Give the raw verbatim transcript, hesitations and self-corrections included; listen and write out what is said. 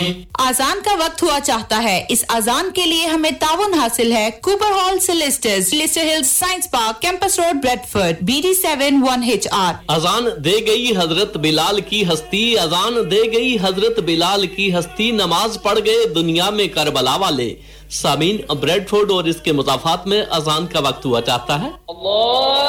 अजान का वक्त हुआ चाहता है। इस अजान के लिए हमें ताउन हासिल है Cooper hall सिलिस्टर्स, Leicester hills science park, campus road, Bradford, B D seven one H R. अजान दे गई हजरत बिलाल की हस्ती, अजान दे गई हजरत बिलाल की हस्ती, नमाज पढ़ गए दुनिया में करबला वाले। सामीन, ब्रेडफोर्ड और इसके मुजाफात में अजान का वक्त हुआ चाहता है।